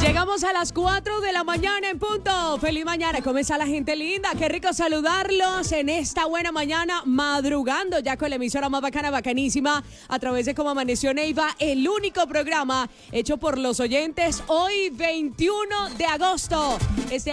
Llegamos a las 4 de la mañana en punto. Feliz mañana, ¿cómo está la gente linda? Qué rico saludarlos en esta buena mañana, madrugando ya con la emisora más bacana, bacanísima, a través de Cómo Amaneció Neiva, el único programa hecho por los oyentes. Hoy 21 de agosto. Este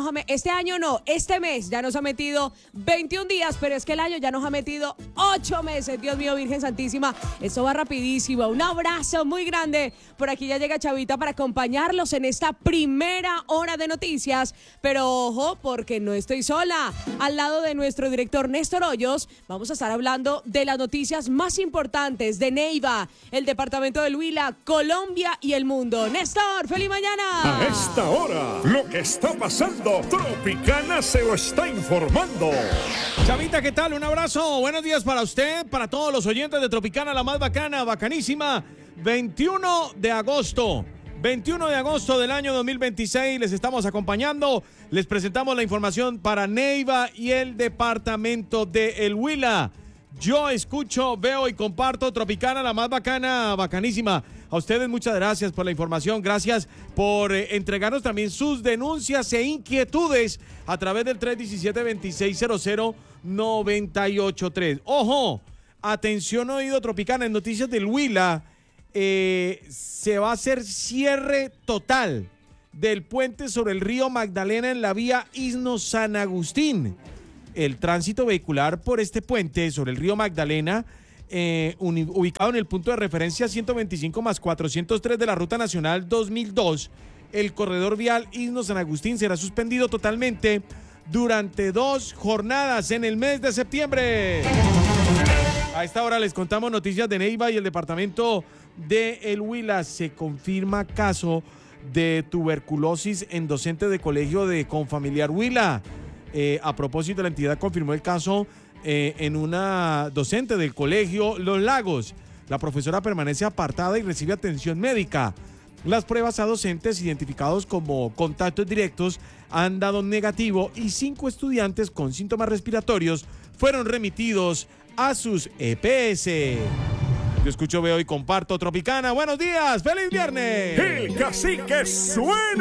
mes ya nos ha metido 21 días, pero es que el año ya nos ha metido 8 meses. Dios mío, Virgen Santísima, esto va rapidísimo. Un abrazo muy grande. Por aquí ya llega Chavita para acompañarlos en esta primera hora de noticias, pero ojo, porque no estoy sola. Al lado de nuestro director Néstor Hoyos, vamos a estar hablando de las noticias más importantes de Neiva, el departamento del Huila, Colombia y el mundo. Néstor, feliz mañana. A esta hora, lo que está pasando, Tropicana se lo está informando. Chavita, ¿qué tal? Un abrazo, buenos días para usted, para todos los oyentes de Tropicana, la más bacana, bacanísima. 21 de agosto del año 2026, les estamos acompañando, les presentamos la información para Neiva y el departamento de El Huila. Yo escucho, veo y comparto Tropicana, la más bacana, bacanísima. A ustedes muchas gracias por la información, gracias por entregarnos también sus denuncias e inquietudes a través del 317-2600-983. Ojo, atención oído Tropicana, en Noticias del Huila. Se va a hacer cierre total del puente sobre el río Magdalena en la vía Isno-San Agustín. El tránsito vehicular por este puente sobre el río Magdalena, ubicado en el punto de referencia 125+403 de la Ruta Nacional 2002, el corredor vial Isno-San Agustín será suspendido totalmente durante 2 jornadas en el mes de septiembre. A esta hora les contamos noticias de Neiva y el departamento de El Huila. Se confirma caso de tuberculosis en docente de colegio de Confamiliar Huila. A propósito, la entidad confirmó el caso en una docente del colegio Los Lagos. La profesora permanece apartada y recibe atención médica. Las pruebas a docentes identificados como contactos directos han dado negativo y 5 estudiantes con síntomas respiratorios fueron remitidos a sus EPS. Yo escucho, veo y comparto Tropicana. Buenos días, feliz viernes. El cacique suena.